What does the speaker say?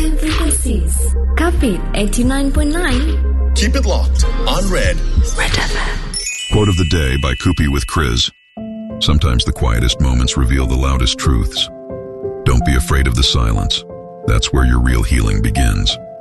FM frequencies. Kapit 89.9. Keep it locked on Red. Red FM. Quote of the day by Koopy with Chris. Sometimes the quietest moments reveal the loudest truths. Don't be afraid of the silence. That's where your real healing begins.